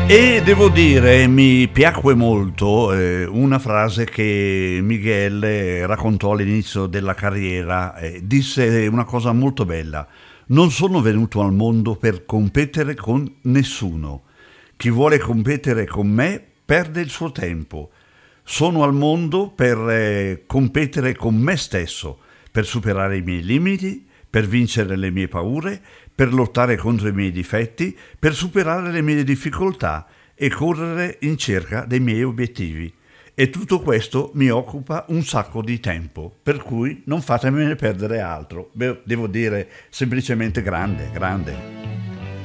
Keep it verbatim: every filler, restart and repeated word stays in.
E devo dire, mi piacque molto eh, una frase che Miguel eh, raccontò all'inizio della carriera. Eh, disse una cosa molto bella: non sono venuto al mondo per competere con nessuno. Chi vuole competere con me perde il suo tempo. Sono al mondo per eh, competere con me stesso, per superare i miei limiti, per vincere le mie paure, per lottare contro i miei difetti, per superare le mie difficoltà e correre in cerca dei miei obiettivi. E tutto questo mi occupa un sacco di tempo, per cui non fatemene perdere altro. Beh, devo dire semplicemente grande, grande.